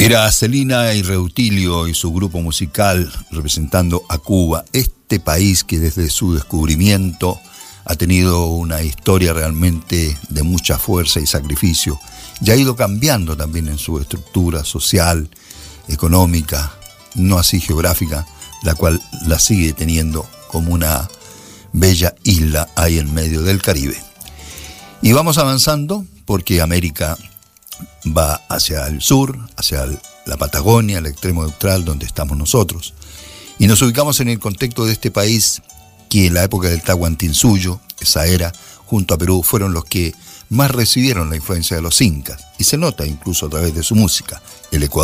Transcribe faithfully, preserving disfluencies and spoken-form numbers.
Era Celina y Reutilio y su grupo musical representando a Cuba, este país que desde su descubrimiento ha tenido una historia realmente de mucha fuerza y sacrificio y ha ido cambiando también en su estructura social, económica, no así geográfica, la cual la sigue teniendo como una bella isla ahí en medio del Caribe. Y vamos avanzando porque América va hacia el sur, hacia la Patagonia, el extremo austral donde estamos nosotros. Y nos ubicamos en el contexto de este país que en la época del Tahuantinsuyo, esa era, junto a Perú, fueron los que más recibieron la influencia de los incas. Y se nota incluso a través de su música. El Ecuador